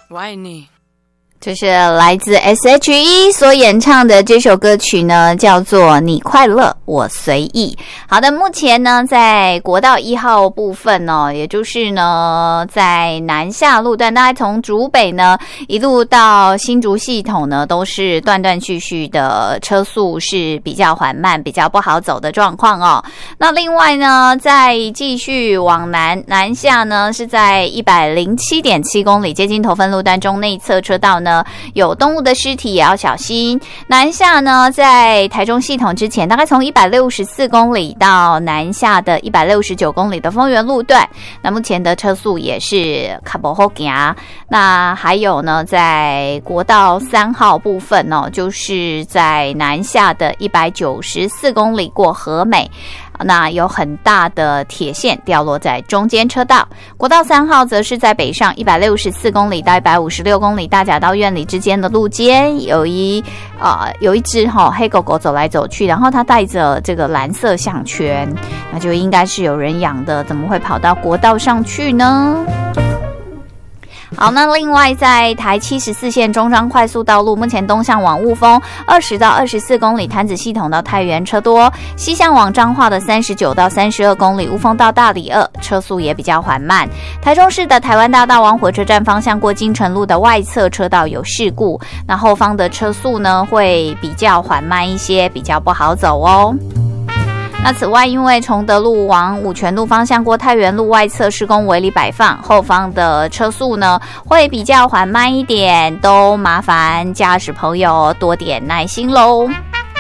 我爱你。 这是来自 S.H.E 所演唱的这首歌曲呢，叫做《你快乐我随意》。好的，目前呢，在国道1号部分呢，也就是呢，在南下路段，大概从竹北呢一路到新竹系统呢，都是断断续续的车速是比较缓慢、比较不好走的状况哦。那另外呢，再继续往南下呢，是在107.7公里，接近头份路段中内侧车道呢，有动物的尸体也要小心。南下呢，在台中系统之前，大概从164公里到南下的169公里的丰原路段，那目前的车速也是较不好行。那还有呢，在国道3号部分呢，就是在南下的194公里过和美，那有很大的铁线掉落在中间车道。国道3号则是在北上164公里到156公里大甲到苑里之间的路肩，有一只黑狗狗走来走去，然后它带着这个蓝色项圈，那就应该是有人养的，怎么会跑到国道上去呢？好，那另外在台74线中彰快速道路，目前东向往雾峰20到24公里，潭子系统到太原车多；西向往彰化的39到32公里，雾峰到大里2车速也比较缓慢。台中市的台湾大道往火车站方向过金城路的外侧车道有事故，那后方的车速呢会比较缓慢一些，比较不好走哦。那此外，因为崇德路往五权路方向过太原路外侧施工围篱摆放，后方的车速呢会比较缓慢一点，都麻烦驾驶朋友多点耐心喽。